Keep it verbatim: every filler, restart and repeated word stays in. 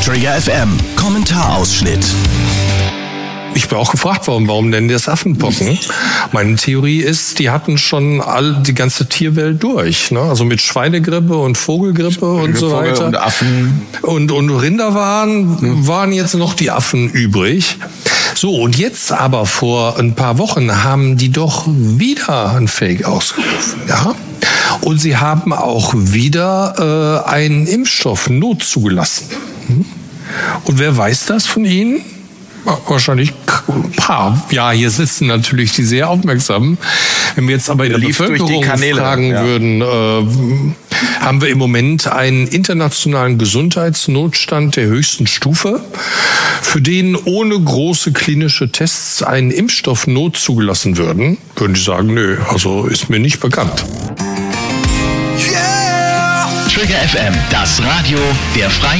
Trigger F M, Kommentarausschnitt. Ich bin auch gefragt worden, warum nennen die das Affenpocken? Meine Theorie ist, die hatten schon all, die ganze Tierwelt durch. Ne? Also mit Schweinegrippe und Vogelgrippe und so weiter. Und Affen. Und, und Rinder waren, hm. waren jetzt noch die Affen übrig. So, und jetzt aber vor ein paar Wochen haben die doch wieder ein Fake ausgerufen. Ja? Und sie haben auch wieder äh, einen Impfstoff notzugelassen. Hm? Und wer weiß das von Ihnen? Wahrscheinlich ein paar. Ja, hier sitzen natürlich die sehr Aufmerksamen. Wenn wir jetzt aber in der, der Bevölkerung fragen ja. würden, äh, haben wir im Moment einen internationalen Gesundheitsnotstand der höchsten Stufe, für den ohne große klinische Tests einen Impfstoff not zugelassen würden, würden die sagen, nö, also ist mir nicht bekannt. Yeah! Trigger F M, das Radio der Freien